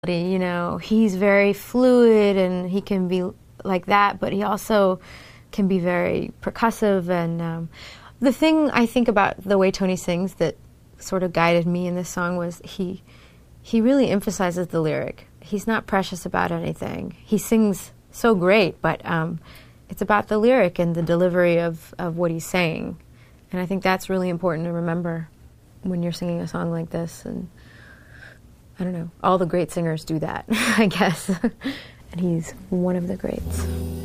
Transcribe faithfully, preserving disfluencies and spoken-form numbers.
You know, he's very fluid and he can be like that, but he also can be very percussive. And um, the thing I think about the way Tony sings that sort of guided me in this song was he he really emphasizes the lyric. He's not precious about anything. He sings so great, but um, it's about the lyric and the delivery of, of what he's saying. And I think that's really important to remember when you're singing a song like this. And I don't know, all the great singers do that, I guess. And he's one of the greats.